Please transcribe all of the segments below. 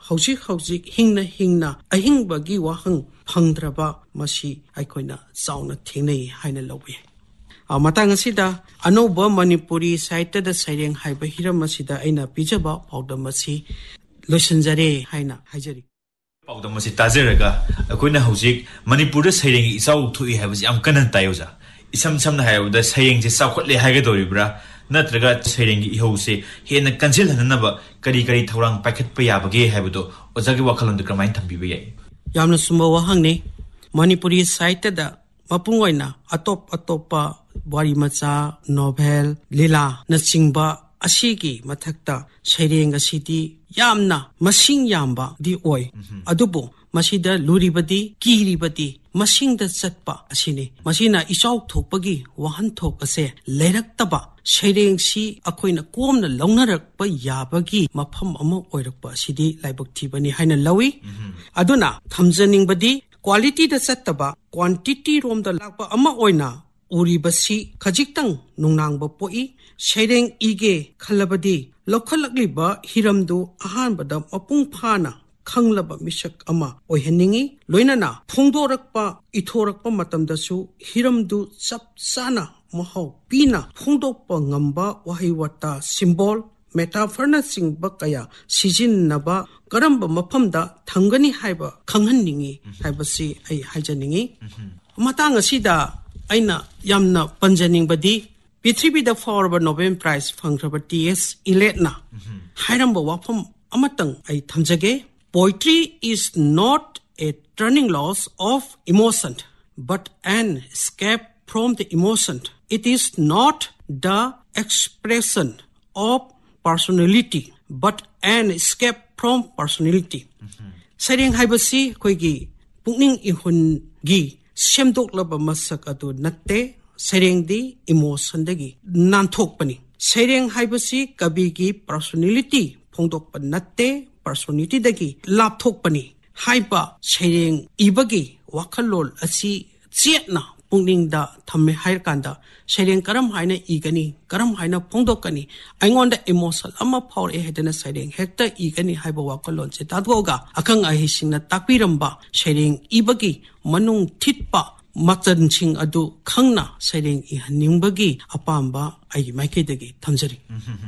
hojik hojik hingna ahingba gi wahang phangdraba masi aikoina chauna thingnei haina lobe matang asida anoba manipuri site da saireng haiba hiram asida aina pijaba paudam asi loisanjare haina haijari paudam asi tajeraga akoina hojik manipur saireng isau thui haibasi am kanan tayoja isam samna hayuda saireng je sakhotle haiga doribra natraga saireng gi ihose hena cancel hanaba kari thorang pakhat pa yabage haibudo ojagi wakhalon de kramain thambiba yai yamna sumba wahang ne manipuri site da mapung oina atopa wari macha novel lila na chingba asigi mathakta saireng asidi yamna masing yamba di oi adubo masida luribadi kiribadi masingda chatpa asini masina isau thokpagi wahan thok ase leiraktaba saireng si akoina komna longnarakpa yabagi mafam ama oirakpa asidi laibak thibani haina lawi aduna thamjaningbadi quality da chattaba quantity rom da lakpa ama oina uribasi khajiktang nungnangba poi saireng ige khalabadi lokhalakliba hiramdu ahanbada mapung phana khanglaba misak ama oihaningi loinana phongdorakpa ithorakpa matamdasu hiramdu chapchana mahau pina phongdokpa ngamba wahiwata symbol metaphorna singba kaya sijinnaba karamba mafamda thangani haiba khanghanningi haibasi ai haijaningi matang asida aina yamna panjaningbadi Pithibida Forba Nobel Prize Fangraba T.S. Iletna Hairamba Wapam Amatang Ai Thamjage Poetry is not a turning loss of emotion but an escape from the emotion. It is not the expression of personality but an escape from personality. Saireng haibasi koigi pungning ihun gi semdoklaba masak adu natte saireng di emotion dagi nanthokpani saireng haibasi kabi gi personality phongdokpa natte personality dagi lapthokpani haiba saireng ibagi wakhalol asi chetna pungning da thamme hair kanda saireng karam haina igani karam haina phongdokani aingonda emotion ama phor e hedana saireng hekta igani haiba wakhalol che tadgoga akang a hisingna takpiramba saireng ibagi manung thitpa machanching adu khangna saireng ihaningbagi apamba ai maikidagi thamjari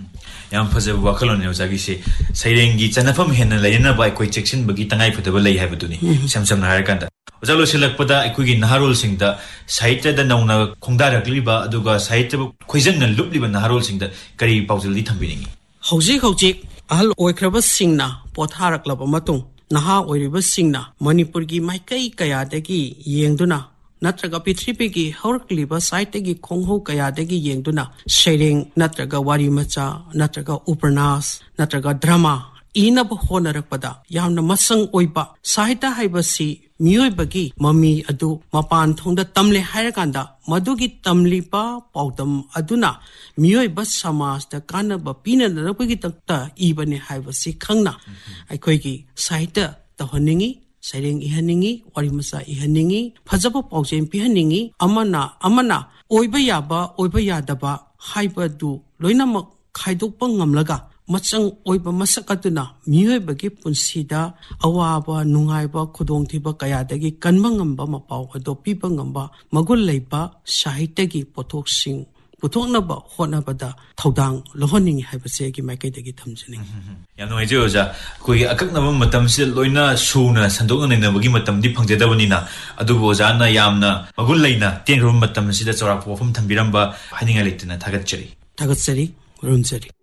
yam phajab wakhalon yojagi se saireng gi chanafam henna leina bai koi section bagi tangai phutaba lei haibuduni samsam har kanda ojalo selakpada ikugi naharol singda sahitya da nauna khongdarakliba aduga sahitya khoijanna lupliba naharol singda kari paujali thambiningi hojik ahal oikraba singna potharaklaba matung naha oiriba singna manipur gi maikai kaya dagi yengduna natraga Pithibigi Horkliba Saitegi Kongho Kayadegi Yengduna Saireng natraga wari macha natraga upanas natraga drama inaba honarakpada yamna masang oiba sahita haibasi miyoibagi mami adu mapan thongda tamle hairaganda madugi tamlipa paudam aduna miyoiba samaj da kanaba pinanarapagi takta ibane haibasi khangna aikoigi sahita tahoningi saireng ihaningi warimasa ihaningi phajaba paujem pihaningi amana oiba yadaba haibadu loinamak khaidokpa ngamlaga machang oiba masakatuna miyoibagi punsida awaba nungaiba khudongthiba kayadagi kanba ngamba mapau ado piba ngamba magul leiba sahitagi pothoksing puthoknaba honabada thodang lohoning haibase gi maikaidagi thamjani yamno ejoja koi akaknaba matam se loina suna sandokna nenabagi matam di phangjadabani na adubo jana yamna magul leina tenrum matam sida chora pofum thambiramba haninga leitna thagatchari runjari